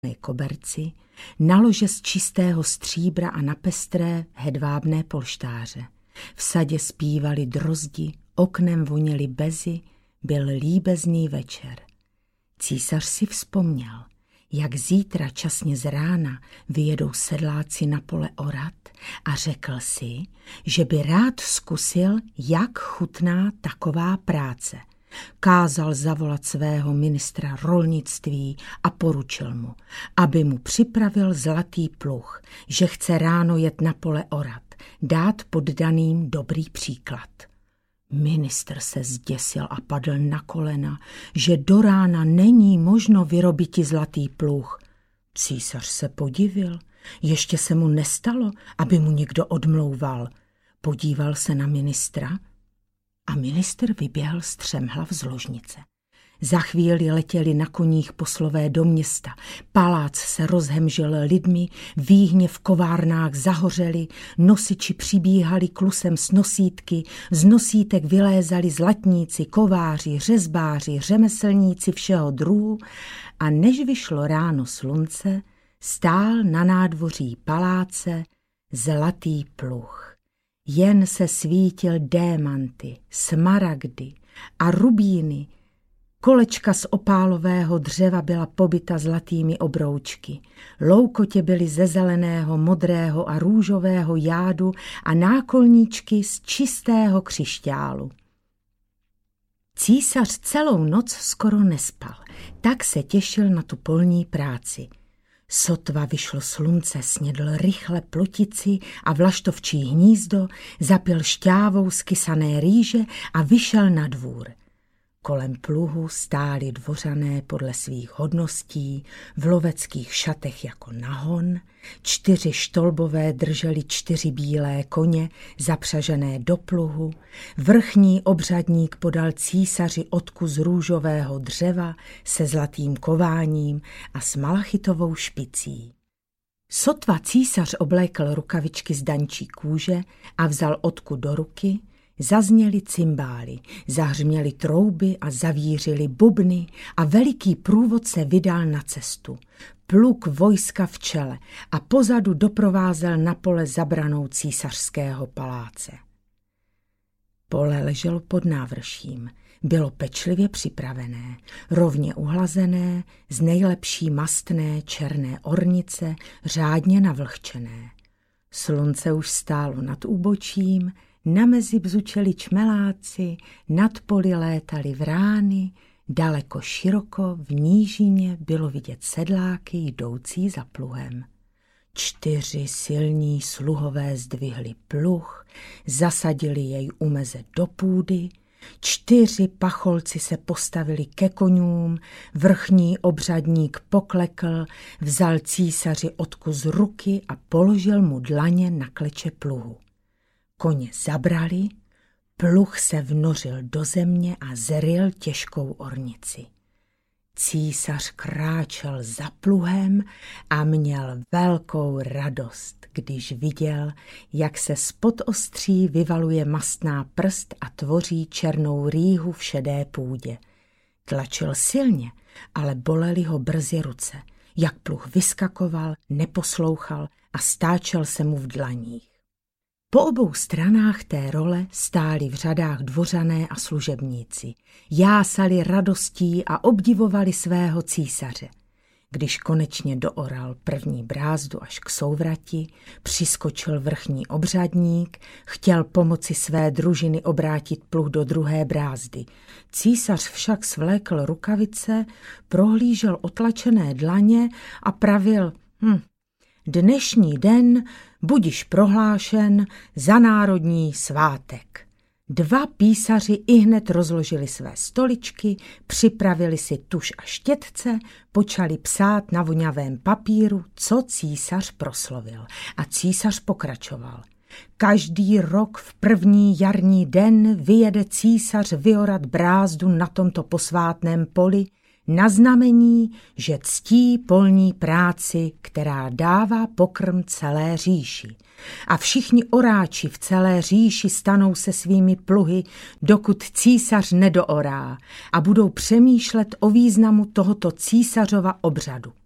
koberci, na lože z čistého stříbra a na pestré hedvábné polštáře. V sadě zpívali drozdi, oknem voněly bezy, byl líbezný večer. Císař si vzpomněl, jak zítra časně z rána vyjedou sedláci na pole orat a řekl si, že by rád zkusil, jak chutná taková práce. Kázal zavolat svého ministra rolnictví a poručil mu, aby mu připravil zlatý pluh, že chce ráno jet na pole orat, dát poddaným dobrý příklad. Ministr se zděsil a padl na kolena, že do rána není možno vyrobiti zlatý pluh. Císař se podivil, ještě se mu nestalo, aby mu někdo odmlouval. Podíval se na ministra a ministr vyběhl střemhlav z ložnice. Za chvíli letěli na koních poslové do města. Palác se rozhemžil lidmi, výhně v kovárnách zahořeli, nosiči přibíhali klusem s nosítky, z nosítek vylézali zlatníci, kováři, řezbáři, řemeslníci všeho druhu a než vyšlo ráno slunce, stál na nádvoří paláce zlatý pluh. Jen se svítil démanty, smaragdy a rubíny. Kolečka z opálového dřeva byla pobyta zlatými obroučky. Loukotě byly ze zeleného, modrého a růžového jádu a nákolníčky z čistého křišťálu. Císař celou noc skoro nespal, tak se těšil na tu polní práci. Sotva vyšlo slunce, snědl rychle plotici a vlaštovčí hnízdo, zapil šťávou z kysané rýže a vyšel na dvůr. Kolem pluhu stáli dvořané podle svých hodností, v loveckých šatech jako nahon, 4 štolbové drželi 4 bílé koně zapřažené do pluhu, vrchní obřadník podal císaři odku z růžového dřeva se zlatým kováním a s malachitovou špicí. Sotva císař oblékl rukavičky z dančí kůže a vzal odku do ruky, zazněly cymbály, zahřměly trouby a zavířily bubny a veliký průvodce vydal na cestu. Pluk vojska v čele a pozadu doprovázel na pole zabranou císařského paláce. Pole leželo pod návrším, bylo pečlivě připravené, rovně uhlazené, z nejlepší mastné černé ornice, řádně navlhčené. Slunce už stálo nad úbočím, na mezi bzučeli čmeláci, nad poli létali vrány, daleko široko v nížině bylo vidět sedláky jdoucí za pluhem. 4 silní sluhové zdvihli pluh, zasadili jej u meze do půdy, 4 pacholci se postavili ke koňům, vrchní obřadník poklekl, vzal císaři odku z ruky a položil mu dlaně na kleče pluhu. Koně zabrali, pluh se vnořil do země a zryl těžkou ornici. Císař kráčel za pluhem a měl velkou radost, když viděl, jak se spod ostří vyvaluje mastná prst a tvoří černou rýhu v šedé půdě. Tlačil silně, ale bolely ho brzy ruce. Jak pluh vyskakoval, neposlouchal a stáčel se mu v dlaních. Po obou stranách té role stáli v řadách dvořané a služebníci. Jásali radostí a obdivovali svého císaře. Když konečně dooral první brázdu až k souvrati, přiskočil vrchní obřadník, chtěl pomoci své družiny obrátit pluh do druhé brázdy. Císař však svlékl rukavice, prohlížel otlačené dlaně a pravil: Dnešní den budiš prohlášen za národní svátek. 2 písaři ihned rozložili své stoličky, připravili si tuš a štětce, počali psát na vonavém papíru, co císař proslovil. A císař pokračoval. Každý rok v první jarní den vyjede císař vyorat brázdu na tomto posvátném poli, na znamení, že ctí polní práci, která dává pokrm celé říši. A všichni oráči v celé říši stanou se svými pluhy, dokud císař nedoorá, a budou přemýšlet o významu tohoto císařova obřadu.